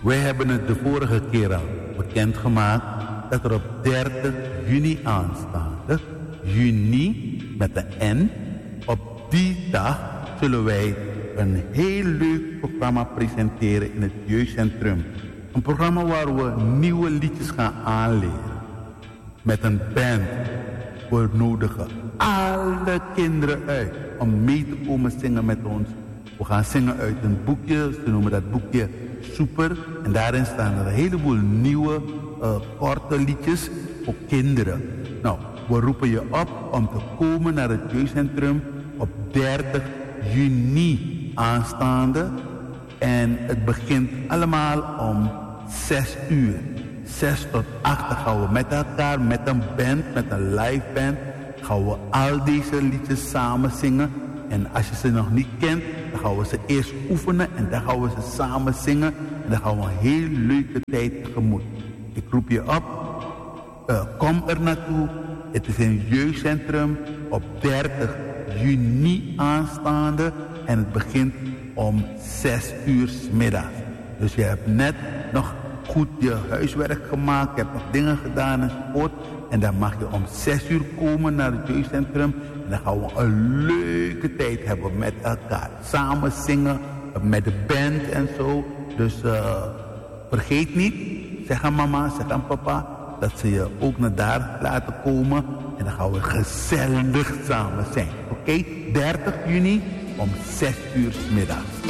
Wij hebben het de vorige keer al bekendgemaakt dat er op 30 juni aanstaande, juni met de N, op die dag zullen wij een heel leuk programma presenteren in het Jeugdcentrum. Een programma waar we nieuwe liedjes gaan aanleren. Met een band. We nodigen alle kinderen uit om mee te komen zingen met ons. We gaan zingen uit een boekje, ze noemen dat boekje Super. En daarin staan er een heleboel nieuwe korte liedjes voor kinderen. Nou, we roepen je op om te komen naar het Jeugdcentrum op 30 juni aanstaande. En het begint allemaal om 6 uur. 6 tot 8 gaan we met elkaar, met een band, met een live band, gaan we al deze liedjes samen zingen. En als je ze nog niet kent, dan gaan we ze eerst oefenen en dan gaan we ze samen zingen. En dan gaan we een heel leuke tijd tegemoet. Ik roep je op, kom er naartoe. Het is een jeugdcentrum op 30 juni aanstaande. En het begint om 6 uur 's middags. Dus je hebt net nog goed je huiswerk gemaakt, je hebt nog dingen gedaan enzovoort. En dan mag je om 6 uur komen naar het jeugdcentrum. En dan gaan we een leuke tijd hebben met elkaar. Samen zingen, met de band en zo. Dus vergeet niet, zeg aan mama, zeg aan papa, dat ze je ook naar daar laten komen. En dan gaan we gezellig samen zijn. Oké? 30 juni om 6 uur 's middags.